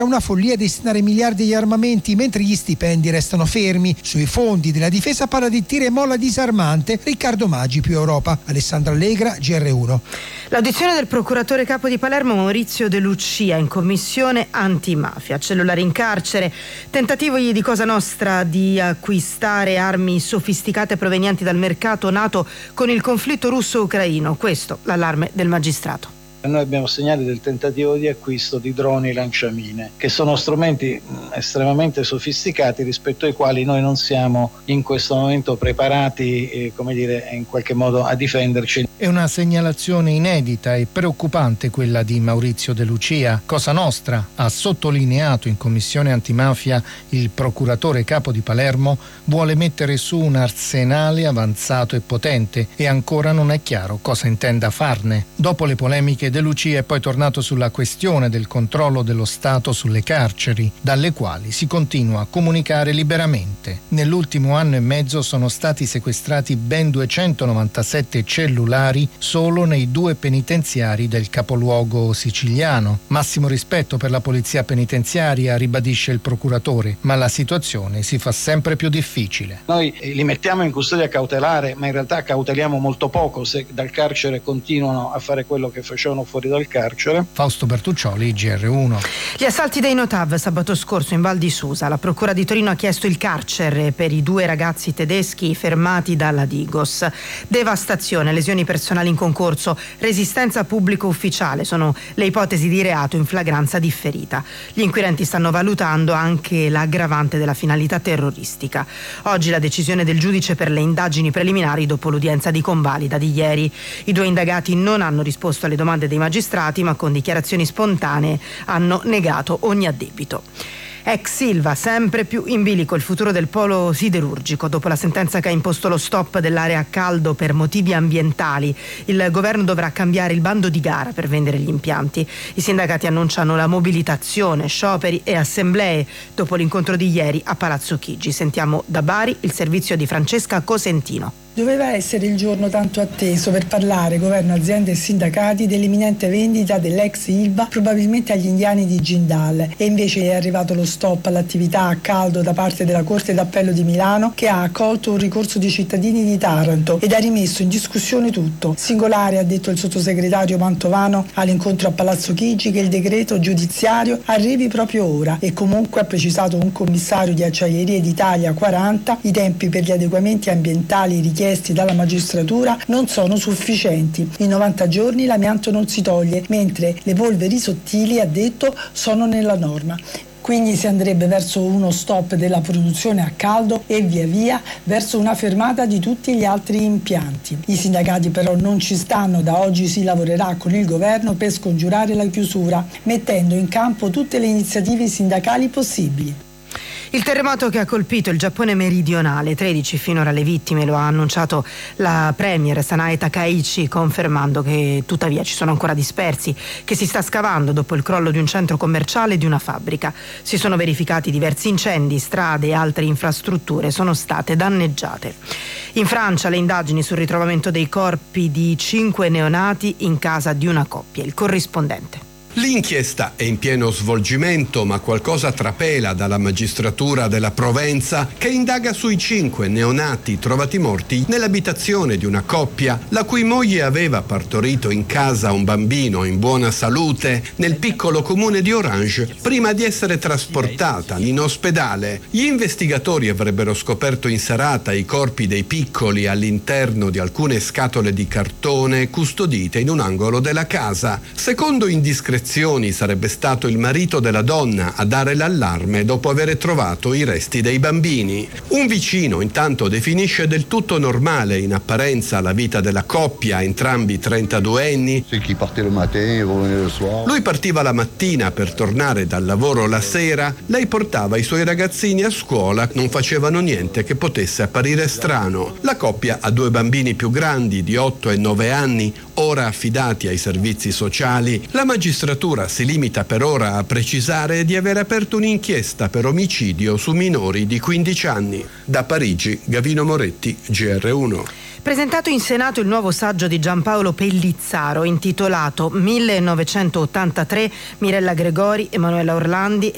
Una follia destinare miliardi agli armamenti mentre gli stipendi restano fermi. Sui fondi della difesa parla di tira e molla disarmante Riccardo Maggi, più Europa. Alessandra Allegra, GR1. L'audizione del procuratore capo di Palermo Maurizio De Lucia in commissione antimafia. Cellulare in carcere, tentativo di Cosa Nostra di acquistare armi sofisticate provenienti dal mercato nato con il conflitto russo-ucraino. Questo l'allarme del magistrato. Noi abbiamo segnali del tentativo di acquisto di droni lanciamine, che sono strumenti estremamente sofisticati rispetto ai quali noi non siamo in questo momento preparati, in qualche modo a difenderci. È una segnalazione inedita e preoccupante quella di Maurizio De Lucia. Cosa Nostra ha sottolineato in commissione antimafia il procuratore capo di Palermo vuole mettere su un arsenale avanzato e potente e ancora non è chiaro cosa intenda farne. Dopo le polemiche, De Lucia è poi tornato sulla questione del controllo dello Stato sulle carceri, dalle quali si continua a comunicare liberamente. Nell'ultimo anno e mezzo sono stati sequestrati ben 297 cellulari solo nei 2 penitenziari del capoluogo siciliano. Massimo rispetto per la polizia penitenziaria, ribadisce il procuratore, ma la situazione si fa sempre più difficile. Noi li mettiamo in custodia cautelare, ma in realtà cauteliamo molto poco se dal carcere continuano a fare quello che facevano fuori dal carcere. Fausto Bertuccioli, GR1. Gli assalti dei Notav sabato scorso in Val di Susa. La procura di Torino ha chiesto il carcere per i 2 ragazzi tedeschi fermati dalla Digos. Devastazione, lesioni personali in concorso, resistenza pubblico ufficiale sono le ipotesi di reato in flagranza differita. Gli inquirenti stanno valutando anche l'aggravante della finalità terroristica. Oggi la decisione del giudice per le indagini preliminari dopo l'udienza di convalida di ieri. I 2 indagati non hanno risposto alle domande dei magistrati, ma con dichiarazioni spontanee hanno negato ogni addebito. Ex Ilva, sempre più in bilico il futuro del polo siderurgico. Dopo la sentenza che ha imposto lo stop dell'area a caldo per motivi ambientali, il governo dovrà cambiare il bando di gara per vendere gli impianti. I sindacati annunciano la mobilitazione, scioperi e assemblee dopo l'incontro di ieri a Palazzo Chigi. Sentiamo da Bari il servizio di Francesca Cosentino. Doveva essere il giorno tanto atteso per parlare governo, aziende e sindacati dell'imminente vendita dell'ex Ilva probabilmente agli indiani di Jindal, e invece è arrivato lo stop all'attività a caldo da parte della Corte d'Appello di Milano, che ha accolto un ricorso di cittadini di Taranto ed ha rimesso in discussione tutto. Singolare, ha detto il sottosegretario Mantovano all'incontro a Palazzo Chigi, che il decreto giudiziario arrivi proprio ora, e comunque, ha precisato un commissario di Acciaierie d'Italia 40, i tempi per gli adeguamenti ambientali richiesti dalla magistratura non sono sufficienti. In 90 giorni l'amianto non si toglie, mentre le polveri sottili, ha detto, sono nella norma. Quindi si andrebbe verso uno stop della produzione a caldo e via via verso una fermata di tutti gli altri impianti. I sindacati però non ci stanno. Da oggi si lavorerà con il governo per scongiurare la chiusura, mettendo in campo tutte le iniziative sindacali possibili. Il terremoto che ha colpito il Giappone meridionale, 13 finora le vittime, lo ha annunciato la premier Sanae Takaichi, confermando che tuttavia ci sono ancora dispersi, che si sta scavando dopo il crollo di un centro commerciale e di una fabbrica. Si sono verificati diversi incendi, strade e altre infrastrutture sono state danneggiate. In Francia le indagini sul ritrovamento dei corpi di 5 neonati in casa di una coppia. Il corrispondente. L'inchiesta è in pieno svolgimento, ma qualcosa trapela dalla magistratura della Provenza, che indaga sui 5 neonati trovati morti nell'abitazione di una coppia la cui moglie aveva partorito in casa un bambino in buona salute nel piccolo comune di Orange prima di essere trasportata in ospedale. Gli investigatori avrebbero scoperto in serata i corpi dei piccoli all'interno di alcune scatole di cartone custodite in un angolo della casa. Secondo indiscrezioni sarebbe stato il marito della donna a dare l'allarme dopo aver trovato i resti dei bambini. Un vicino intanto definisce del tutto normale in apparenza la vita della coppia, entrambi 32enni. Lui partiva la mattina per tornare dal lavoro la sera, lei portava i suoi ragazzini a scuola, non facevano niente che potesse apparire strano. La coppia ha 2 bambini più grandi di 8 e 9 anni, ora affidati ai servizi sociali. La magistratura si limita per ora a precisare di aver aperto un'inchiesta per omicidio su minori di 15 anni. Da Parigi, Gavino Moretti, GR1. Presentato in Senato il nuovo saggio di Giampaolo Pellizzaro intitolato 1983, Mirella Gregori, Emanuela Orlandi